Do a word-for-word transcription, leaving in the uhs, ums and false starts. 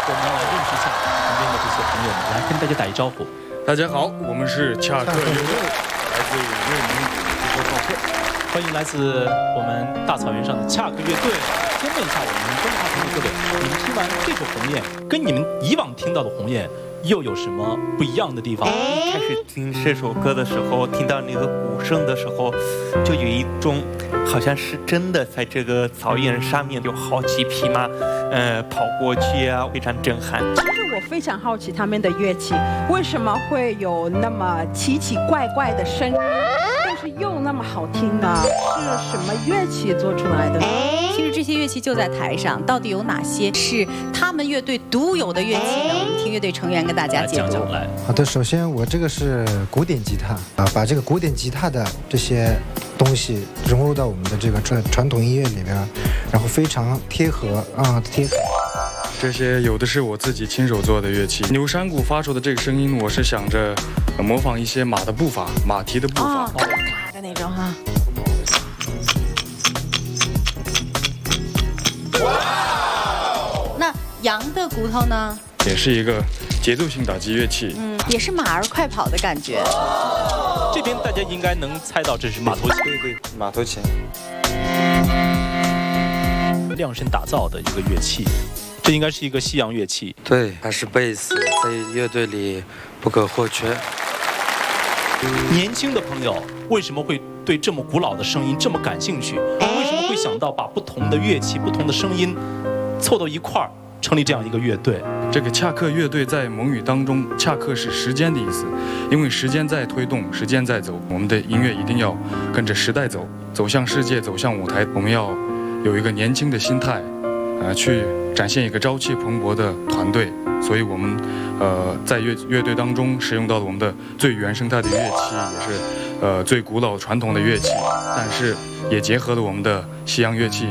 我们来认识一下旁边的这些朋友们，来跟大家打一招呼。 大家好，我们是恰克乐队，来自内蒙古呼和浩特， 欢迎来自我们大草原上的恰克乐队。先问一下我们中华朋友各位，你们听完这首《鸿雁》，跟你们以往听到的《鸿雁》又有什么不一样的地方？ 开始听这首歌的时候，听到那个鼓声的时候，就有一种好像是真的在这个草原上面有好几匹马，呃，跑过去啊，非常震撼。 其实我非常好奇他们的乐器为什么会有那么奇奇怪怪的声音，但是又那么好听呢？是什么乐器做出来的呢？ 其实这些乐器就在台上，到底有哪些是他们乐队独有的乐器呢？我们听乐队成员跟大家解读。 来， 好的，首先我这个是古典吉他啊，把这个古典吉他的这些东西融入到我们的这个传传统音乐里边，然后非常贴合啊贴合。 这些有的是我自己亲手做的乐器。扭山鼓发出的这个声音，我是想着模仿一些马的步伐，马蹄的步伐。 哦，马的那种哈。那羊的骨头呢？ 也是一个节奏性打击乐器， 嗯，也是马儿快跑的感觉。 这边大家应该能猜到这是马头琴， 对对，马头琴， 量身打造的一个乐器，这应该是一个西洋乐器。 对，它是贝斯，在乐队里不可或缺。 年轻的朋友为什么会对这么古老的声音这么感兴趣？为什么会想到把不同的乐器、不同的声音凑到一块儿，成立这样一个乐队？ 这个恰克乐队在蒙语当中，恰克是时间的意思，因为时间在推动，时间在走，我们的音乐一定要跟着时代走，走向世界，走向舞台。我们要有一个年轻的心态，呃，去展现一个朝气蓬勃的团队。所以我们呃在乐乐队当中使用到了我们的最原生态的乐器，也是呃最古老传统的乐器，但是也结合了我们的西洋乐器。